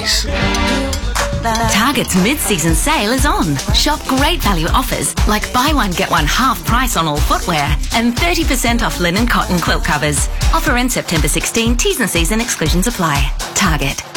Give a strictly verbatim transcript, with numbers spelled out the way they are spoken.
Please. Target's mid-season sale is on. Shop great value offers like buy one get one half price on all footwear and thirty percent off linen cotton quilt covers. Offer ends September sixteenth. T's and C's and exclusions apply. Target.